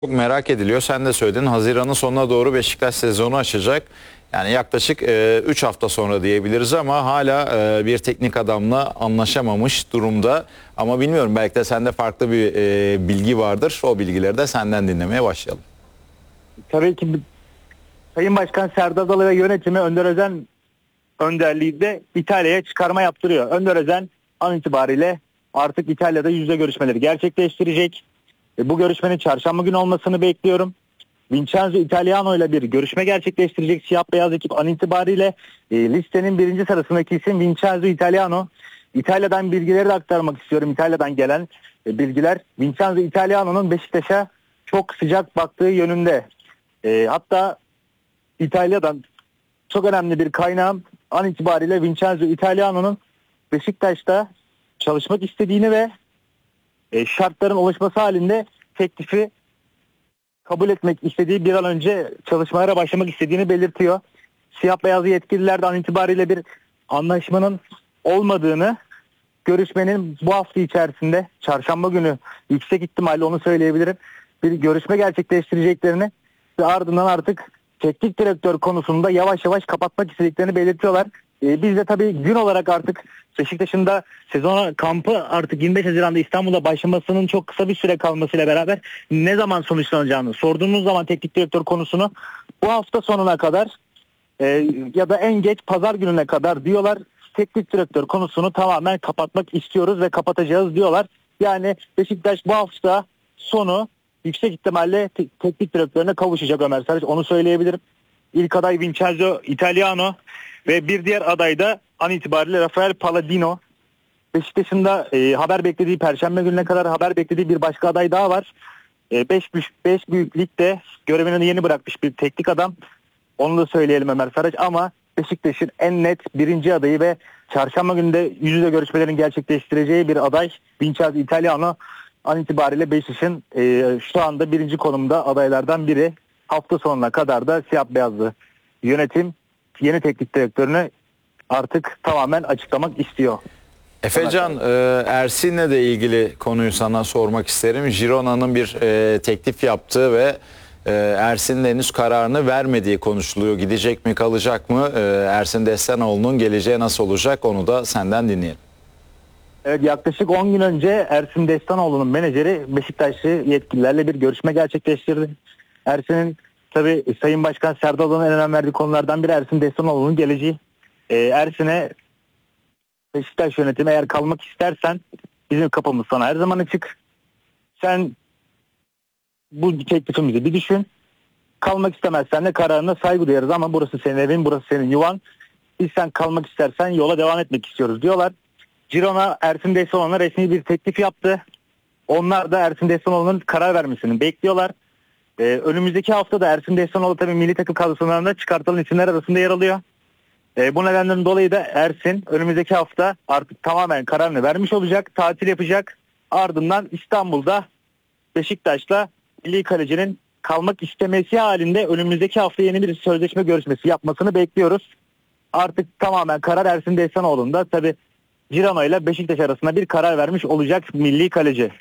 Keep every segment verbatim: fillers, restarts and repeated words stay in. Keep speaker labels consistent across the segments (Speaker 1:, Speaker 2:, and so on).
Speaker 1: Çok merak ediliyor. Sen de söyledin. Haziran'ın sonuna doğru Beşiktaş sezonu açacak. Yani yaklaşık üç hafta sonra diyebiliriz ama hala e, bir teknik adamla anlaşamamış durumda. Ama bilmiyorum, belki de sende farklı bir e, bilgi vardır. O bilgileri de senden dinlemeye başlayalım.
Speaker 2: Tabii ki Sayın Başkan Serdar Adalı ve yönetimi Önder Özen önderliğinde İtalya'ya çıkarma yaptırıyor. Önder Özen an itibariyle artık İtalya'da yüz yüze görüşmeleri gerçekleştirecek. E, bu görüşmenin çarşamba günü olmasını bekliyorum. Vincenzo Italiano ile bir görüşme gerçekleştirecek siyah beyaz ekip an itibariyle. E, listenin birinci sırasındaki isim Vincenzo Italiano. İtalya'dan bilgileri de aktarmak istiyorum. İtalya'dan gelen e, bilgiler Vincenzo Italiano'nun Beşiktaş'a çok sıcak baktığı yönünde. E, hatta İtalya'dan çok önemli bir kaynağım an itibariyle Vincenzo Italiano'nun Beşiktaş'ta çalışmak istediğini ve e, şartların oluşması halinde teklifi kabul etmek istediği, bir an önce çalışmalara başlamak istediğini belirtiyor. Siyah beyazlı yetkililer de an itibariyle bir anlaşmanın olmadığını, görüşmenin bu hafta içerisinde çarşamba günü yüksek ihtimalle onu söyleyebilirim, bir görüşme gerçekleştireceklerini ve ardından artık teknik direktör konusunda yavaş yavaş kapatmak istediklerini belirtiyorlar. Ee, biz de tabii gün olarak artık Beşiktaş'ın da sezona kampı artık yirmi beş Haziran'da İstanbul'da başlamasının çok kısa bir süre kalmasıyla beraber ne zaman sonuçlanacağını sorduğumuz zaman teknik direktör konusunu bu hafta sonuna kadar e, ya da en geç pazar gününe kadar diyorlar. Teknik direktör konusunu tamamen kapatmak istiyoruz ve kapatacağız diyorlar. Yani Beşiktaş bu hafta sonu yüksek ihtimalle te- teknik direktörüne kavuşacak Ömer Sarıç, onu söyleyebilirim. İlk aday Vincenzo Italiano ve bir diğer aday da an itibariyle Rafael Palladino. Beşiktaş'ın da e, haber beklediği, Perşembe gününe kadar haber beklediği bir başka aday daha var. 5 e, beş büyük ligde görevini yeni bırakmış bir teknik adam. Onu da söyleyelim Ömer Sarıç, ama Beşiktaş'ın en net birinci adayı ve çarşamba günü de yüz yüze görüşmelerin gerçekleştireceği bir aday Vincenzo Italiano. An itibariyle Beşiktaş'ın e, şu anda birinci konumda adaylardan biri. Hafta sonuna kadar da siyah beyazlı yönetim yeni teknik direktörünü artık tamamen açıklamak istiyor.
Speaker 1: Efecan, e, Ersin'le de ilgili konuyu sana sormak isterim. Girona'nın bir e, teklif yaptığı ve e, Ersin'in henüz kararını vermediği konuşuluyor. Gidecek mi, kalacak mı? E, Ersin Destanoğlu'nun geleceği nasıl olacak? Onu da senden dinleyelim.
Speaker 2: Evet, yaklaşık on gün önce Ersin Destanoğlu'nun menajeri Beşiktaşlı yetkililerle bir görüşme gerçekleştirdi. Ersin'in tabii Sayın Başkan Serdar Adalı'nın en önem verdiği konulardan biri Ersin Destanoğlu'nun geleceği. Ee, Ersin'e Beşiktaş yönetimi, eğer kalmak istersen bizim kapımız sana her zaman açık. Sen bu teklifimizi bir düşün. Kalmak istemezsen de kararına saygı duyarız ama burası senin evin, burası senin yuvan. Biz sen kalmak istersen yola devam etmek istiyoruz diyorlar. Girona Ersin Destanoğlu'na resmi bir teklif yaptı. Onlar da Ersin Destanoğlu'nun karar vermesini bekliyorlar. Ee, önümüzdeki hafta da Ersin Destanoğlu tabii milli takım kadrolarında çıkartılan isimler arasında yer alıyor. Ee, bu nedenden dolayı da Ersin önümüzdeki hafta artık tamamen kararını vermiş olacak. Tatil yapacak. Ardından İstanbul'da Beşiktaş'la milli kalecinin kalmak istemesi halinde önümüzdeki hafta yeni bir sözleşme görüşmesi yapmasını bekliyoruz. Artık tamamen karar Ersin Destanoğlu'nda. Tabii Girona ile Beşiktaş arasında bir karar vermiş olacak milli kaleci.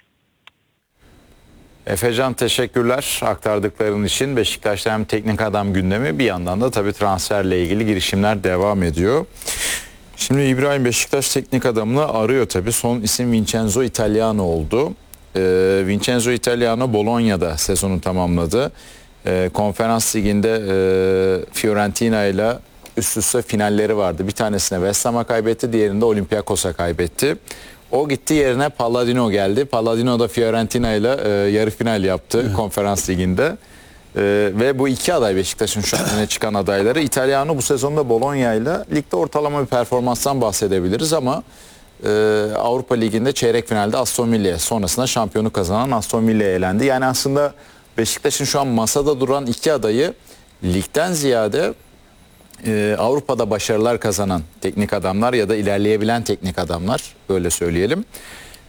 Speaker 1: Efecan, teşekkürler aktardıkların için. Beşiktaş'ta hem teknik adam gündemi, bir yandan da tabii transferle ilgili girişimler devam ediyor. Şimdi İbrahim, Beşiktaş teknik adamını arıyor tabii. Son isim Vincenzo Italiano oldu. Ee, Vincenzo Italiano Bologna'da sezonu tamamladı. Ee, Konferans Ligi'nde e, Fiorentina ile üst üste finalleri vardı. Bir tanesine West Ham'a kaybetti, diğerinde Olympiakos'a kaybetti. O gitti, yerine Palladino geldi. Palladino da Fiorentina ile e, yarı final yaptı, evet, Konferans Ligi'nde. E, ve bu iki aday Beşiktaş'ın şu an öne çıkan adayları. Italiano bu sezonda Bologna ile ligde ortalama bir performanstan bahsedebiliriz ama e, Avrupa Ligi'nde çeyrek finalde Aston Villa'ya, sonrasında şampiyonu kazanan Aston Villa'ya elendi. Yani aslında Beşiktaş'ın şu an masada duran iki adayı ligden ziyade Ee, Avrupa'da başarılar kazanan teknik adamlar ya da ilerleyebilen teknik adamlar, böyle söyleyelim.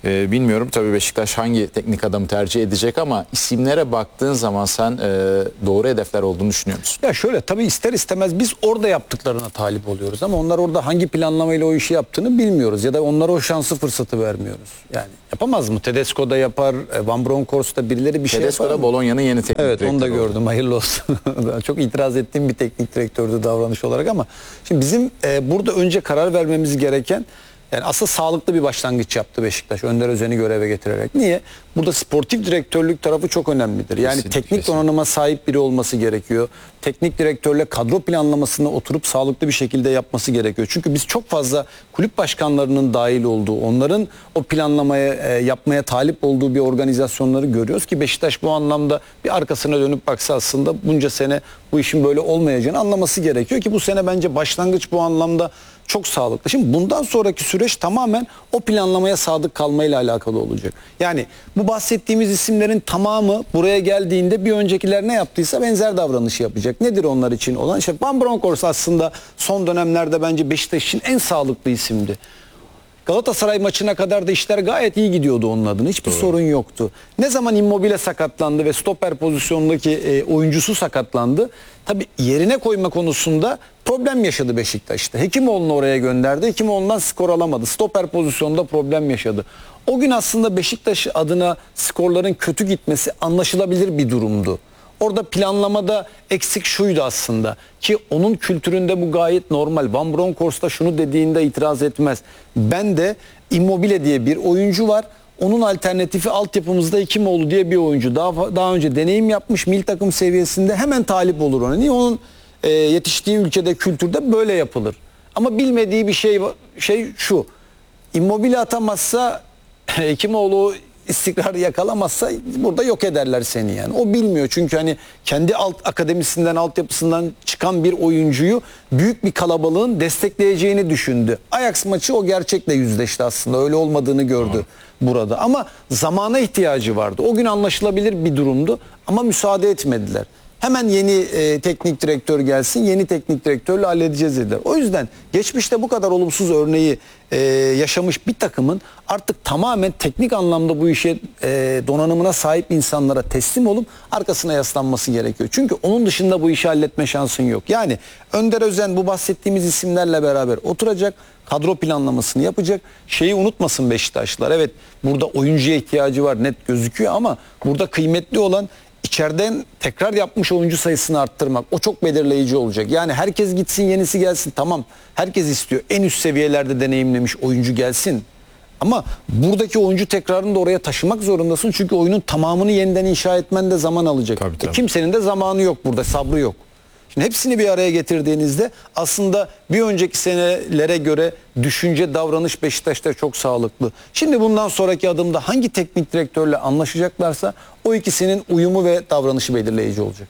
Speaker 1: Ee, bilmiyorum tabii Beşiktaş hangi teknik adamı tercih edecek ama isimlere baktığın zaman sen e, doğru hedefler olduğunu düşünüyor musun?
Speaker 3: Ya şöyle, tabii ister istemez biz orada yaptıklarına talip oluyoruz ama onlar orada hangi planlamayla o işi yaptığını bilmiyoruz ya da onlara o şansı fırsatı vermiyoruz. Yani yapamaz mı? Tedesco da yapar, e, Van Bronckhorst da birileri bir şey
Speaker 1: Tedesco
Speaker 3: yapar
Speaker 1: da
Speaker 3: mı?
Speaker 1: Bolonya'nın yeni teknik
Speaker 3: Evet, onu da
Speaker 1: direktörü oldu.
Speaker 3: gördüm. Hayırlı olsun. Çok itiraz ettiğim bir teknik direktördü davranış olarak ama şimdi bizim e, burada önce karar vermemiz gereken, yani asıl sağlıklı bir başlangıç yaptı Beşiktaş Önder Özen'i göreve getirerek. Niye? Burada sportif direktörlük tarafı çok önemlidir. Yani
Speaker 1: Kesinlikle,
Speaker 3: teknik
Speaker 1: kesinlikle.
Speaker 3: donanıma sahip biri olması gerekiyor. Teknik direktörle kadro planlamasını oturup sağlıklı bir şekilde yapması gerekiyor. Çünkü biz çok fazla kulüp başkanlarının dahil olduğu, onların o planlamaya e, yapmaya talip olduğu bir organizasyonları görüyoruz ki Beşiktaş bu anlamda bir arkasına dönüp baksa aslında bunca sene bu işin böyle olmayacağını anlaması gerekiyor ki bu sene bence başlangıç bu anlamda çok sağlıklı. Şimdi bundan sonraki süreç tamamen o planlamaya sadık kalmayla alakalı olacak. Yani bu bahsettiğimiz isimlerin tamamı buraya geldiğinde bir öncekiler ne yaptıysa benzer davranışı yapacak. Nedir onlar için olan? İşte Van Bronckhorst aslında son dönemlerde bence Beşiktaş için en sağlıklı isimdi. Galatasaray maçına kadar da işler gayet iyi gidiyordu onun adına. Hiçbir sorun yoktu. Ne zaman Immobile sakatlandı ve stoper pozisyondaki e, oyuncusu sakatlandı. Tabii yerine koyma konusunda problem yaşadı Beşiktaş'ta. Hekimoğlu'nu oraya gönderdi. Hekimoğlu'ndan skor alamadı. Stoper pozisyonda problem yaşadı. O gün aslında Beşiktaş adına skorların kötü gitmesi anlaşılabilir bir durumdu. Orada planlamada eksik şuydu aslında ki onun kültüründe bu gayet normal. Van Bronckhorst da şunu dediğinde itiraz etmez. Ben de Immobile diye bir oyuncu var. Onun alternatifi altyapımızda Hekimoğlu diye bir oyuncu. Daha daha önce deneyim yapmış, milli takım seviyesinde hemen talip olur ona. Niye? Onun e, yetiştiği ülkede, kültürde böyle yapılır. Ama bilmediği bir şey şey şu. Immobile atamazsa Hekimoğlu istikrarı yakalamazsa burada yok ederler seni yani. O bilmiyor çünkü hani kendi alt akademisinden, altyapısından çıkan bir oyuncuyu büyük bir kalabalığın destekleyeceğini düşündü. Ajax maçı o gerçekle yüzleşti aslında. Öyle olmadığını gördü burada. Ama zamana ihtiyacı vardı. O gün anlaşılabilir bir durumdu ama müsaade etmediler. Hemen yeni e, teknik direktör gelsin, yeni teknik direktörle halledeceğiz dediler. O yüzden geçmişte bu kadar olumsuz örneği e, yaşamış bir takımın artık tamamen teknik anlamda bu işe e, donanımına sahip insanlara teslim olup arkasına yaslanması gerekiyor. Çünkü onun dışında bu işi halletme şansın yok. Yani Önder Özen bu bahsettiğimiz isimlerle beraber oturacak, kadro planlamasını yapacak. Şeyi unutmasın Beşiktaşlılar. Evet, burada oyuncuya ihtiyacı var, net gözüküyor ama burada kıymetli olan İçeriden tekrar yapmış oyuncu sayısını arttırmak. O çok belirleyici olacak. Yani herkes gitsin, yenisi gelsin. Tamam, herkes istiyor. En üst seviyelerde deneyimlemiş oyuncu gelsin. Ama buradaki oyuncu tekrarını da oraya taşımak zorundasın. Çünkü oyunun tamamını yeniden inşa etmen de zaman alacak.
Speaker 1: Tabii, tabii.
Speaker 3: E, kimsenin de zamanı yok burada, sabrı yok. Şimdi hepsini bir araya getirdiğinizde aslında bir önceki senelere göre düşünce, davranış Beşiktaş'ta çok sağlıklı. Şimdi bundan sonraki adımda hangi teknik direktörle anlaşacaklarsa o ikisinin uyumu ve davranışı belirleyici olacak.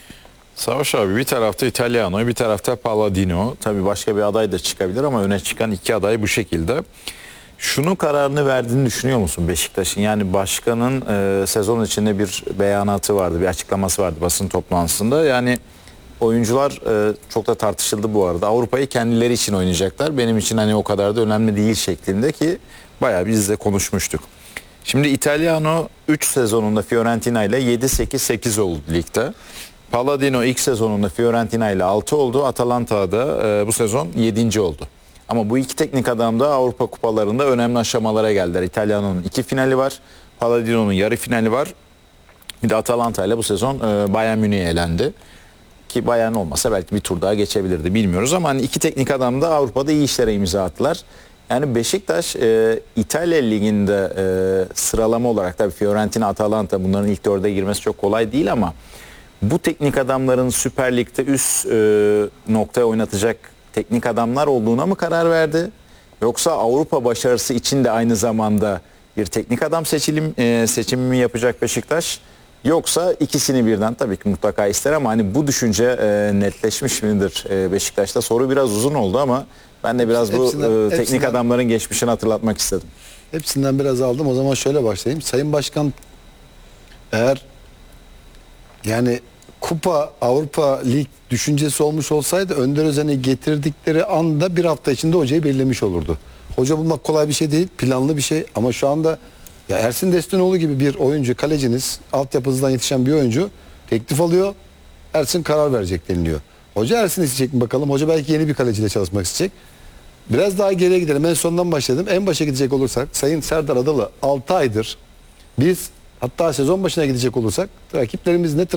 Speaker 1: Savaş abi, bir tarafta Italiano, bir tarafta Palladino. Tabii başka bir aday da çıkabilir ama öne çıkan iki aday bu şekilde. Şunun kararını verdiğini düşünüyor musun Beşiktaş'ın? Yani başkanın e, sezon içinde bir beyanatı vardı, bir açıklaması vardı basın toplantısında. Yani oyuncular e, çok da tartışıldı bu arada. Avrupa'yı kendileri için oynayacaklar. Benim için hani o kadar da önemli değil şeklinde ki bayağı biz de konuşmuştuk. Şimdi Italiano üç sezonunda Fiorentina ile yedi sekiz sekiz oldu ligde. Palladino ilk sezonunda Fiorentina ile altı oldu. Atalanta'da e, bu sezon yedinci oldu. Ama bu iki teknik adam da Avrupa kupalarında önemli aşamalara geldiler. Italiano'nun iki finali var. Palladino'nun yarı finali var. Bir de Atalanta ile bu sezon e, Bayern Münih'e elendi. Ki Bayern olmasa belki bir tur daha geçebilirdi, bilmiyoruz ama hani iki teknik adam da Avrupa'da iyi işlere imza attılar. Yani Beşiktaş e, İtalya Ligi'nde e, sıralama olarak tabii Fiorentina, Atalanta bunların ilk dörde girmesi çok kolay değil ama bu teknik adamların Süper Lig'de üst e, noktaya oynatacak teknik adamlar olduğuna mı karar verdi? Yoksa Avrupa başarısı için de aynı zamanda bir teknik adam seçilim e, seçimi mi yapacak Beşiktaş? Yoksa ikisini birden tabii ki mutlaka ister ama hani bu düşünce e, netleşmiş midir e, Beşiktaş'ta? Soru biraz uzun oldu ama ben de biraz bu
Speaker 4: Hepsinden-
Speaker 1: e, teknik
Speaker 4: hepsinden-
Speaker 1: adamların geçmişini hatırlatmak istedim.
Speaker 4: Hepsinden biraz aldım. O zaman şöyle başlayayım. Sayın Başkan eğer yani Kupa Avrupa Lig düşüncesi olmuş olsaydı Önder Özen'i getirdikleri anda bir hafta içinde hocayı belirlemiş olurdu. Hoca bulmak kolay bir şey değil, planlı bir şey ama şu anda ya Ersin Destinoğlu gibi bir oyuncu, kaleciniz, altyapınızdan yetişen bir oyuncu teklif alıyor. Ersin karar verecek deniliyor. Hoca Ersin isteyecek mi bakalım? Hoca belki yeni bir kaleciyle çalışmak isteyecek. Biraz daha geriye gidelim. En sondan başladım. En başa gidecek olursak Sayın Serdar Adalı altı aydır biz, hatta sezon başına gidecek olursak rakiplerimiz ne